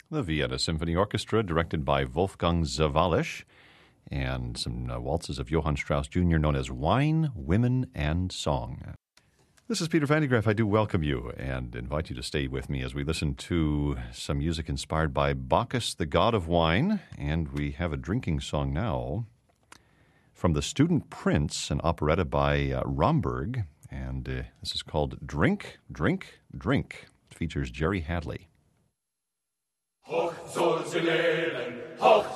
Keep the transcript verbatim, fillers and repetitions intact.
The Vienna Symphony Orchestra, directed by Wolfgang Sawallisch, and some uh, waltzes of Johann Strauss Junior known as Wine, Women, and Song. This is Peter Van de Graaff. I do welcome you and invite you to stay with me as we listen to some music inspired by Bacchus, the god of wine. And we have a drinking song now from The Student Prince, an operetta by uh, Romberg. And uh, this is called Drink, Drink, Drink. It features Jerry Hadley. Hoch soll sie leben, hoch